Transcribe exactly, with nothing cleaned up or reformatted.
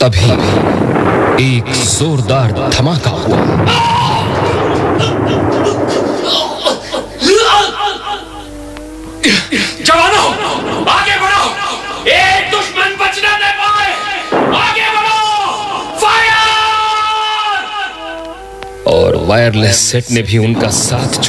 तभी एक जोरदार धमाका हुआ। जवानों, आगे बढ़ो! एक दुश्मन बचने दे पाए! आगे बढ़ो! फायर! और वायरलेस सेट ने भी उनका साथ